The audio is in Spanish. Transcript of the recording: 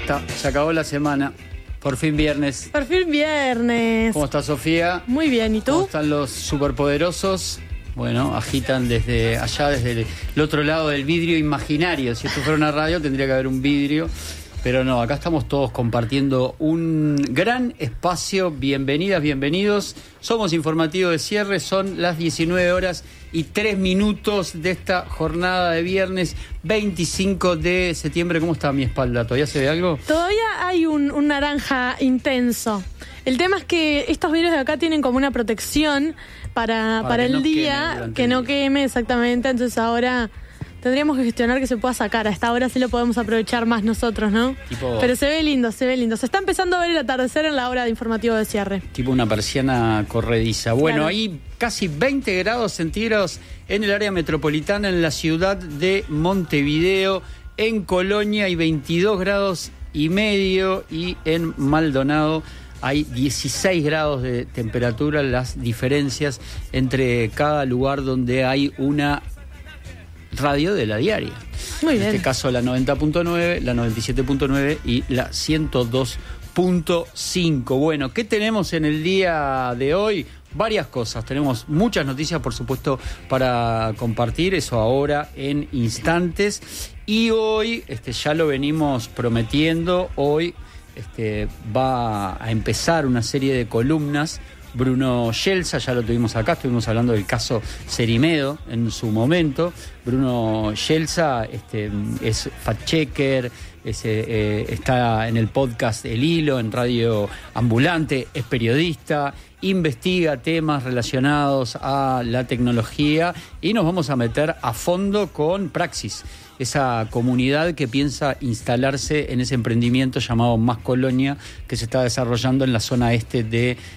está, se acabó la semana. Por fin viernes. Por fin viernes. ¿Cómo está Sofía? Muy bien, ¿y tú? ¿Cómo están los superpoderosos? Bueno, agitan desde allá, desde el otro lado del vidrio imaginario. Si esto fuera una radio tendría que haber un vidrio, pero no, acá estamos todos compartiendo un gran espacio. Bienvenidas, bienvenidos. Somos Informativo de Cierre, son las 19:03 de esta jornada de viernes 25 de septiembre. ¿Cómo está mi espalda? ¿Todavía se ve algo? Todavía hay un naranja intenso. El tema es que estos vidrios de acá tienen como una protección para el no día, que no queme exactamente, entonces ahora tendríamos que gestionar que se pueda sacar. A esta hora sí lo podemos aprovechar más nosotros, ¿no? Pero se ve lindo, se ve lindo. Se está empezando a ver el atardecer en la hora de Informativo de Cierre. Tipo una persiana corrediza. Bueno, Claro. hay casi 20 grados centígrados en el área metropolitana, en la ciudad de Montevideo, en Colonia hay 22 grados y medio y en Maldonado hay 16 grados de temperatura. Las diferencias entre cada lugar donde hay una radio de la diaria. Muy bien. En este caso la 90.9, la 97.9 y la 102.5. Bueno, ¿qué tenemos en el día de hoy? Varias cosas. Tenemos muchas noticias, por supuesto, para compartir. Eso ahora en instantes. Y hoy, ya lo venimos prometiendo, hoy va a empezar una serie de columnas. Bruno Gelsa, ya lo tuvimos acá, estuvimos hablando del caso Cerimedo en su momento. Bruno Gelsa es fact-checker, está en el podcast El Hilo, en Radio Ambulante, es periodista, investiga temas relacionados a la tecnología y nos vamos a meter a fondo con Praxis, esa comunidad que piensa instalarse en ese emprendimiento llamado Más Colonia, que se está desarrollando en la zona este de